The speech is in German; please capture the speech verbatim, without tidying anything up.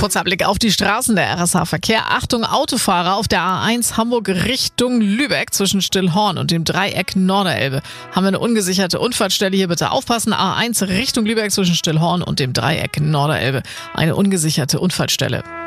Kurzer Blick auf die Straßen der R S H-Verkehr. Achtung Autofahrer auf der A eins Hamburg Richtung Lübeck zwischen Stillhorn und dem Dreieck Norderelbe. Haben wir eine ungesicherte Unfallstelle, hier bitte aufpassen. A eins Richtung Lübeck zwischen Stillhorn und dem Dreieck Norderelbe. Eine ungesicherte Unfallstelle.